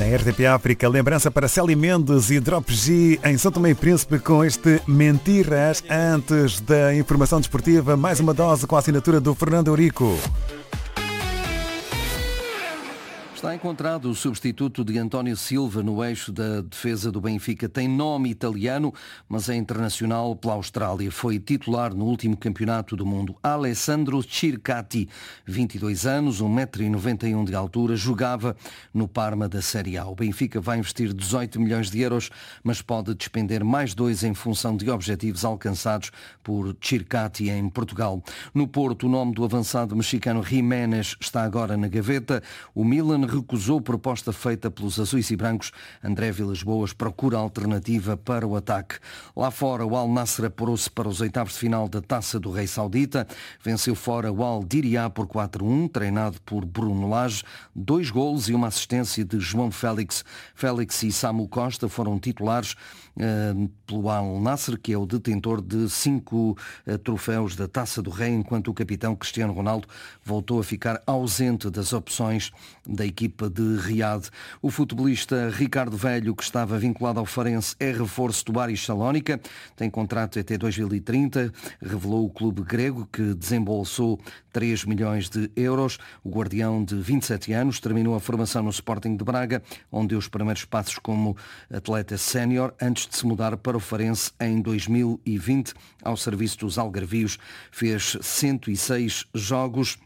Na RTP África, lembrança para Célia Mendes e Drop G em São Tomé e Príncipe com este Mentiras. Antes da informação desportiva, mais uma dose com a assinatura do Fernando Eurico. Está encontrado o substituto de António Silva no eixo da defesa do Benfica. Tem nome italiano, mas é internacional pela Austrália. Foi titular no último campeonato do mundo. Alessandro Circati, 22 anos, 1,91 m de altura, jogava no Parma da Série A. O Benfica vai investir 18 milhões de euros, mas pode despender mais 2 em função de objetivos alcançados por Circati em Portugal. No Porto, o nome do avançado mexicano Jiménez está agora na gaveta. O Milan recusou proposta feita pelos azuis e brancos. André Vilas-Boas procura alternativa para o ataque. Lá fora, o Al Nassr apurou-se para os oitavos de final da Taça do Rei Saudita. Venceu fora o Al Diriyah por 4-1, treinado por Bruno Lage. 2 golos e uma assistência de João Félix. Félix e Samu Costa foram titulares pelo Al Nassr, que é o detentor de 5 troféus da Taça do Rei, enquanto o capitão Cristiano Ronaldo voltou a ficar ausente das opções da equipa de Riad. O futebolista Ricardo Velho, que estava vinculado ao Farense, é reforço do Aris Salónica, tem contrato até 2030, revelou o clube grego, que desembolsou 3 milhões de euros. O guardião de 27 anos terminou a formação no Sporting de Braga, onde deu os primeiros passos como atleta sénior, antes de se mudar para o Farense em 2020. Ao serviço dos algarvios, fez 106 jogos.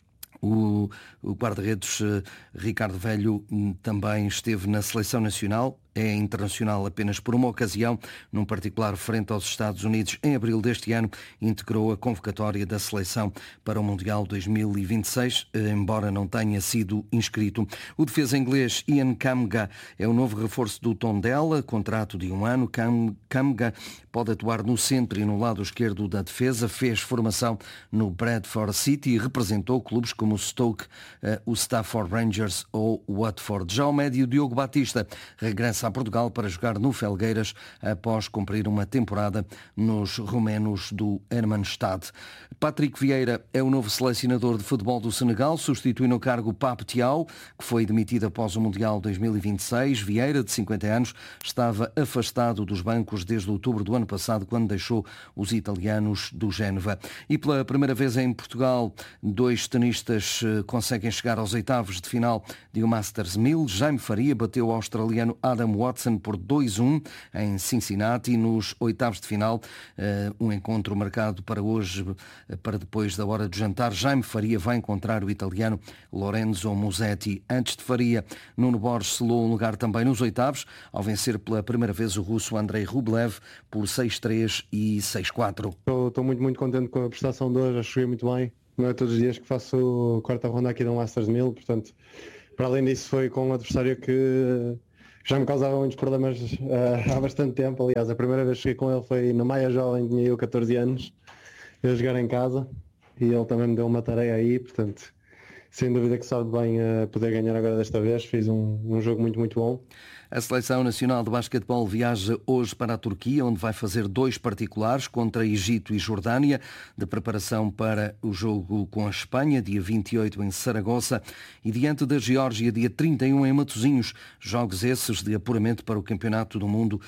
O guarda-redes Ricardo Velho também esteve na seleção nacional. É internacional apenas por uma ocasião, num particular frente aos Estados Unidos. Em abril deste ano, integrou a convocatória da seleção para o Mundial 2026, embora não tenha sido inscrito. O defesa inglês Ian Kamga é o novo reforço do Tondela, contrato de 1 ano. Kamga pode atuar no centro e no lado esquerdo da defesa. Fez formação no Bradford City e representou clubes como o Stoke, o Stafford Rangers ou o Watford. Já o médio Diogo Batista regressa a Portugal para jogar no Felgueiras após cumprir uma temporada nos romenos do Hermannstad. Patrick Vieira é o novo selecionador de futebol do Senegal, substitui no cargo Pape Thiaw, que foi demitido após o Mundial 2026. Vieira, de 50 anos, estava afastado dos bancos desde outubro do ano passado, quando deixou os italianos do Génova. E pela primeira vez em Portugal, 2 tenistas conseguem chegar aos oitavos de final de um Masters 1000. Jaime Faria bateu o australiano Adam Watson por 2-1 em Cincinnati, nos oitavos de final. Um encontro marcado para hoje, para depois da hora do jantar. Jaime Faria vai encontrar o italiano Lorenzo Musetti. Antes de Faria, Nuno Borges selou um lugar também nos oitavos, ao vencer pela primeira vez o russo Andrei Rublev por 6-3 e 6-4. Estou muito contente com a prestação de hoje, acho que joguei muito bem. Não é todos os dias que faço a quarta ronda aqui do Masters 1000, portanto, para além disso foi com um adversário que já me causava muitos problemas há bastante tempo. Aliás, a primeira vez que cheguei com ele foi na Maia Jovem, tinha eu 14 anos, eu a jogar em casa, e ele também me deu uma tarefa aí, portanto, sem dúvida que sabe bem poder ganhar agora desta vez. Fiz um jogo muito bom. A Seleção Nacional de Basquetebol viaja hoje para a Turquia, onde vai fazer 2 particulares contra Egito e Jordânia, de preparação para o jogo com a Espanha, dia 28 em Saragoça, e diante da Geórgia, dia 31 em Matosinhos. Jogos esses de apuramento para o Campeonato do Mundo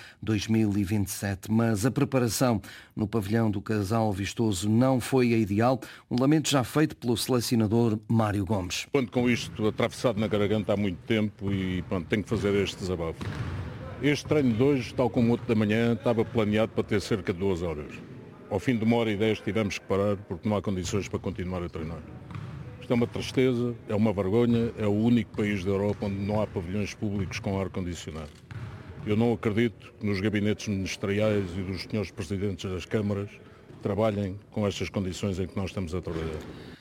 2027. Mas a preparação no pavilhão do Casal Vistoso não foi a ideal, um lamento já feito pelo selecionador Mário Gomes. Quando com isto atravessado na garganta há muito tempo e pronto, tenho que fazer este desabafo. Este treino de hoje, tal como o outro da manhã, estava planeado para ter cerca de 2 horas. Ao fim de 1h10 tivemos que parar porque não há condições para continuar a treinar. Isto é uma tristeza, é uma vergonha, é o único país da Europa onde não há pavilhões públicos com ar-condicionado. Eu não acredito que nos gabinetes ministeriais e dos senhores presidentes das câmaras trabalhem com estas condições em que nós estamos a trabalhar.